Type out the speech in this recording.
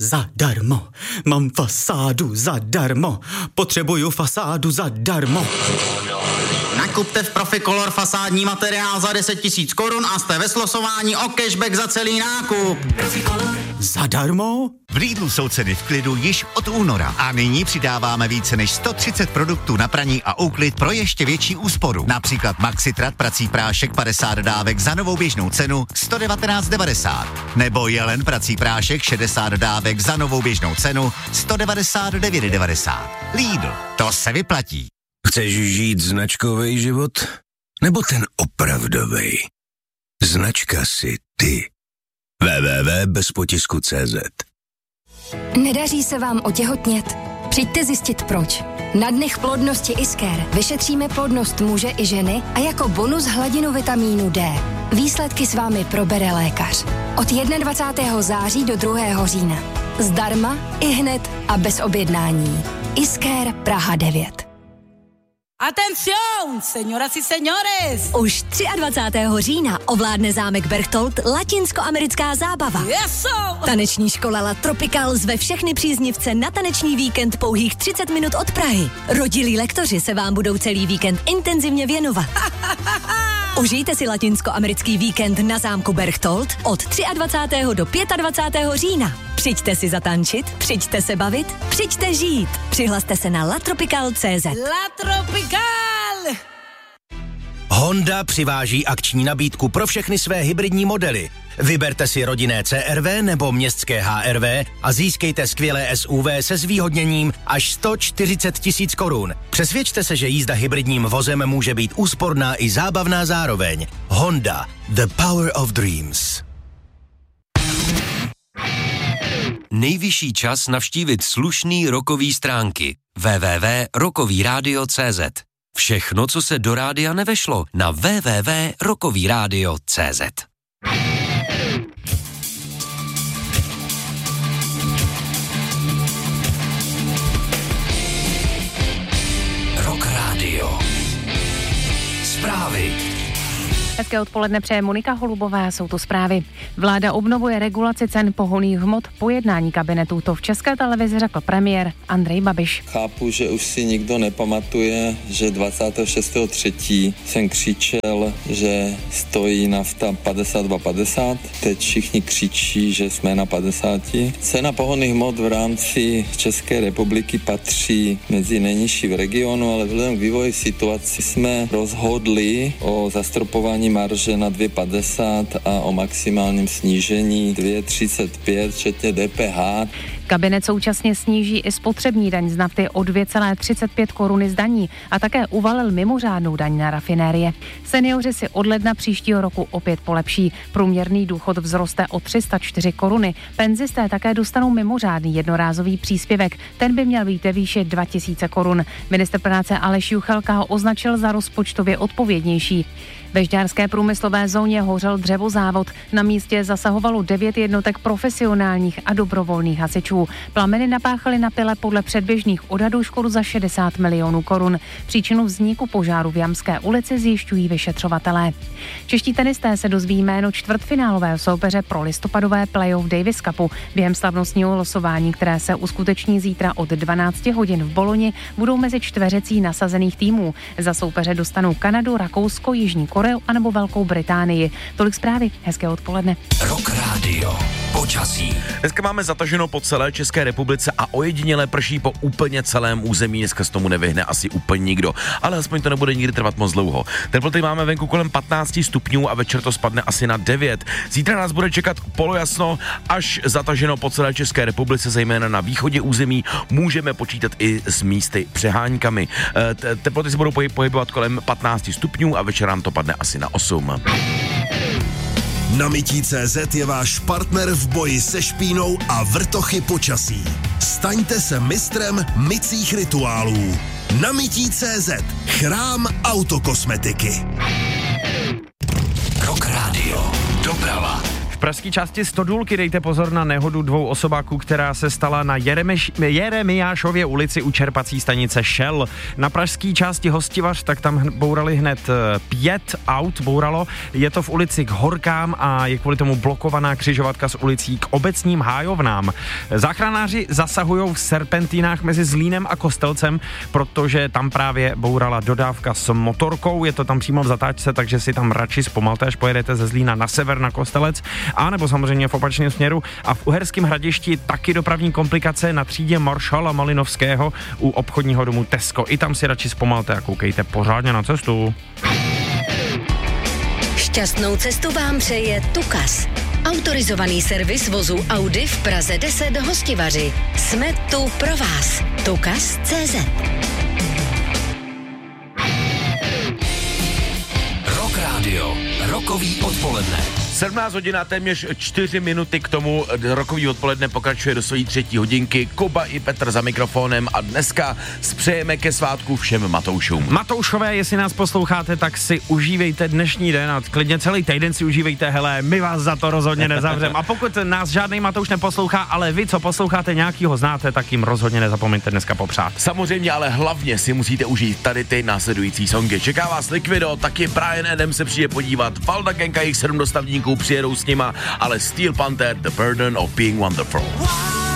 Zadarmo. Mám fasádu zadarmo. Potřebuju fasádu zadarmo. Nakupte v Proficolor fasádní materiál za 10 000 korun a jste ve slosování o cashback za celý nákup. Zadarmo? V Lidlu jsou ceny v klidu již od února a nyní přidáváme více než 130 produktů na praní a úklid pro ještě větší úsporu. Například Maxitrat prací prášek 50 dávek za novou běžnou cenu 119,90. Nebo Jelen prací prášek 60 dávek za novou běžnou cenu 199,90. Lidl, to se vyplatí. Chceš žít značkový život? Nebo ten opravdovej? Značka si ty. www.bezpotisku.cz. Nedaří se vám otěhotnět? Přijďte zjistit proč. Na dnech plodnosti Isker vyšetříme plodnost muže i ženy a jako bonus hladinu vitamínu D. Výsledky s vámi probere lékař. Od 21. září do 2. října. Zdarma, ihned a bez objednání. Isker Praha 9. Atención, señoras y señores! Už 23. října ovládne zámek Berchtold latinskoamerická zábava. Eso! Taneční škola La Tropical zve všechny příznivce na taneční víkend pouhých 30 minut od Prahy. Rodilí lektoři se vám budou celý víkend intenzivně věnovat. Užijte si latinskoamerický víkend na zámku Berchtold od 23. do 25. října. Přijďte si zatančit, přijďte se bavit, přijďte žít. Přihlaste se na latropical.cz. La Tropical! Honda přiváží akční nabídku pro všechny své hybridní modely. Vyberte si rodinné CR-V nebo městské HR-V a získejte skvělé SUV se zvýhodněním až 140 000 korun. Přesvědčte se, že jízda hybridním vozem může být úsporná i zábavná zároveň. Honda, the power of dreams. Nejvyšší čas navštívit slušný rockový stránky. www.rockovyradio.cz. Všechno, co se do rádia nevešlo, na www.rockovyradio.cz. Rock Radio. Zprávy. Hezké odpoledne přeje Monika Holubová, jsou to zprávy. Vláda obnovuje regulaci cen pohonných hmot po jednání kabinetu. To v České televizi řekl premiér Andrej Babiš. Chápu, že už si nikdo nepamatuje, že 26.3. jsem křičel, že stojí nafta 52,50. Teď všichni křičí, že jsme na 50. Cena pohonných hmot v rámci České republiky patří mezi nejnižší v regionu, ale vzhledem k vývoji situaci jsme rozhodli o zastropování marže na 2,50 a o maximálním snížení 2,35, včetně DPH. Kabinet současně sníží i spotřební daň z nafty o 2,35 koruny z daní a také uvalil mimořádnou daň na rafinérie. Seniori si od ledna příštího roku opět polepší. Průměrný důchod vzroste o 304 koruny. Penzisté také dostanou mimořádný jednorázový příspěvek. Ten by měl být ve výši 2000 korun. Ministr práce Aleš Juchelka ho označil za rozpočtově odpovědnější. Ve žďárské průmyslové zóně hořel dřevozávod. Na místě zasahovalo 9 jednotek profesionálních a dobrovolných hasičů. Plameny napáchaly na pile podle předběžných odhadů škodu za 60 milionů korun. Příčinu vzniku požáru v Jamské ulici zjišťují vyšetřovatelé. Čeští tenisté se dozví jméno čtvrtfinálového soupeře pro listopadové playoff Davis Cupu. Během slavnostního losování, které se uskuteční zítra od 12 hodin v Boloni, budou mezi čtveřicí nasazených týmů. Za soupeře dostanou Kanadu, Rakousko, Jižní Koreu anebo Velkou Británii. Tolik zprávy, hezké odpoledne. Rock Radio. Počasí. Dneska máme zataženo po celé České republice a ojediněle prší po úplně celém území. Dneska se tomu nevyhne asi úplně nikdo, ale aspoň to nebude nikdy trvat moc dlouho. Teploty máme venku kolem 15 stupňů a večer to spadne asi na 9. Zítra nás bude čekat polojasno až zataženo po celé České republice, zejména na východě území. Můžeme počítat i s místy přeháňkami. Teploty se budou pohybovat kolem 15 stupňů a večer nám to padne asi na 8. Namití.cz je váš partner v boji se špínou a vrtochy počasí. Staňte se mistrem mycích rituálů. Namití.cz. Chrám autokosmetiky. Rock Radio. Doprava. pražské části Stodůlky dejte pozor na nehodu 2 osobáků, která se stala na Jeremiášově ulici u čerpací stanice Shell. Na pražské části Hostivař, tak tam bourali hned 5 aut, bouralo. Je to v ulici k Horkám a je kvůli tomu blokovaná křižovatka s ulicí k Obecním hájovnám. Záchranáři zasahujou v serpentínách mezi Zlínem a Kostelcem, protože tam právě bourala dodávka s motorkou. Je to tam přímo v zatáčce, takže si tam radši zpomalte, až pojedete ze Zlína na sever na Kostelec, a nebo samozřejmě v opačném směru. A v Uherském Hradišti taky dopravní komplikace na třídě Maršala Malinovského u obchodního domu Tesco. I tam si radši zpomalte a koukejte pořádně na cestu. Šťastnou cestu vám přeje Tukas. Autorizovaný servis vozu Audi v Praze 10 Hostivaři. Jsme tu pro vás. Tukas.cz. Rock Radio. Rokový odpoledne. 17 hodin a téměř 4 minuty k tomu rokový odpoledne pokračuje do své 3. hodinky. Kuba i Petr za mikrofonem a dneska spřejeme ke svátku všem Matoušům. Matoušové, jestli nás posloucháte, tak si užívejte dnešní den a klidně celý týden si užívejte, hele, my vás za to rozhodně nezavřeme. A pokud nás žádný Matouš neposlouchá, ale vy, co posloucháte, nějakýho znáte, tak jim rozhodně nezapomeňte dneska popřát. Samozřejmě, ale hlavně si musíte užít tady ty následující songy. Čeká vás Liquido, taky Brian Adams se přijde podívat, Valda Gang a jich 7 dostavníků přijedou s nima, ale Steel Panther, The Burden of Being Wonderful.